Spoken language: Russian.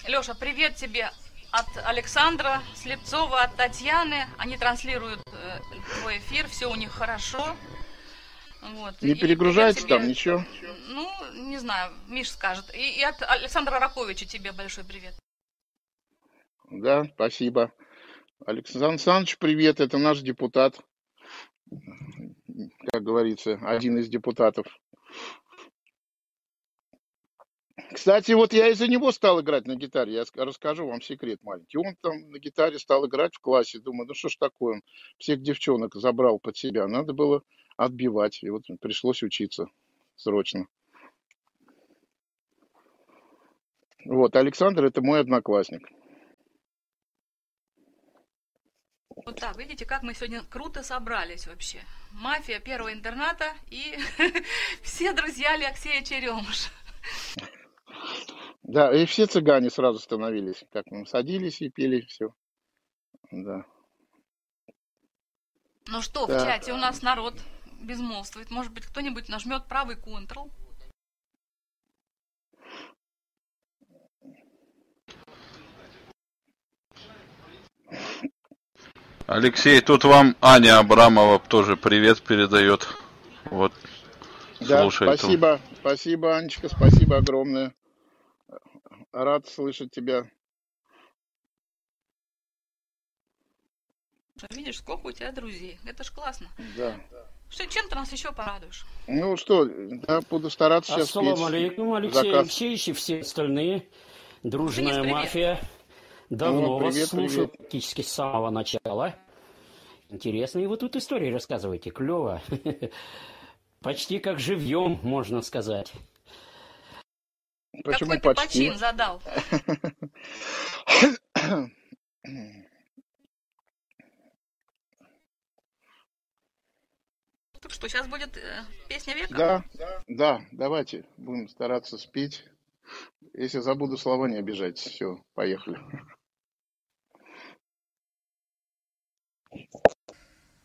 Леша, привет тебе от Александра Слепцова, от Татьяны. Они транслируют твой эфир, все у них хорошо. Вот. Не И привет перегружается там тебе, ничего? ну, не знаю, Миш скажет. И от Александра Раковича тебе большой привет. Да, спасибо. Александр Александрович, привет, это наш депутат, как говорится, один из депутатов. Кстати, вот я из-за него стал играть на гитаре, я расскажу вам секрет маленький. Он там на гитаре стал играть в классе, думаю, ну что ж такое, он всех девчонок забрал под себя, надо было отбивать, и вот пришлось учиться срочно. Вот, Александр, это мой одноклассник. Вот так, видите, как мы сегодня круто собрались вообще. Мафия первого интерната и все друзья Алексея Черемуша. Да, и все цыгане сразу становились, как мы садились и пели все. Да. Ну что, в Так, чате у нас народ безмолвствует. Может быть, кто-нибудь нажмет правый Ctrl. Алексей, тут вам Аня Абрамова тоже привет передает. Вот, да, слушает. спасибо, Анечка, спасибо огромное. Рад слышать тебя. Видишь, сколько у тебя друзей. Это ж классно. Да. Что, чем ты нас еще порадуешь? Ну что, да, буду стараться сейчас Ассаламу спеть алейкум, Алексей заказ. Алексеевич и все остальные. Дружная Денис, привет. мафия. Давно вас привет, слушаю, привет. практически с самого начала. Интересные вы тут истории рассказываете, клево. Почти как живьем, можно сказать. Почему Какой ты почти? почин задал? Так что, сейчас будет песня века? Да, давайте будем стараться спеть. Если забуду слова, не обижайтесь. Все, поехали.